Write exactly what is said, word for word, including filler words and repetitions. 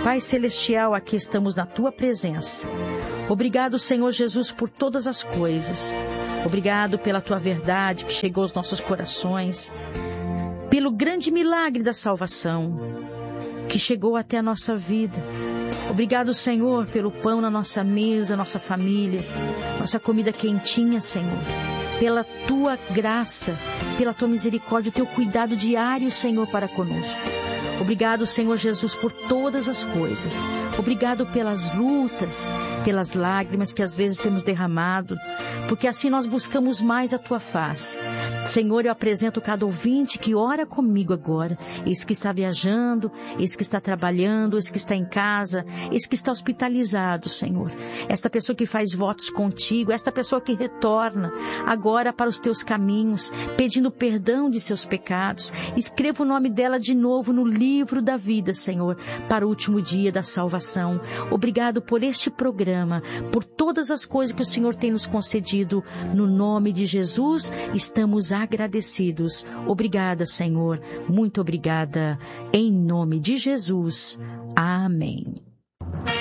Pai Celestial, aqui estamos na Tua presença. Obrigado, Senhor Jesus, por todas as coisas. Obrigado pela Tua verdade que chegou aos nossos corações. Pelo grande milagre da salvação que chegou até a nossa vida. Obrigado, Senhor, pelo pão na nossa mesa, nossa família, nossa comida quentinha, Senhor. Pela Tua graça, pela Tua misericórdia, o Teu cuidado diário, Senhor, para conosco. Obrigado, Senhor Jesus, por todas as coisas. Obrigado pelas lutas, pelas lágrimas que às vezes temos derramado, porque assim nós buscamos mais a Tua face. Senhor, eu apresento cada ouvinte que ora comigo agora. Esse que está viajando, esse que está trabalhando, esse que está em casa, esse que está hospitalizado, Senhor. Esta pessoa que faz votos contigo, esta pessoa que retorna agora para os Teus caminhos, pedindo perdão de seus pecados. Escreva o nome dela de novo no livro da vida, Senhor, para o último dia da salvação. Obrigado por este programa, por todas as coisas que o Senhor tem nos concedido. No nome de Jesus, estamos agradecidos. Obrigada, Senhor. Muito obrigada. Em nome de Jesus. Amém.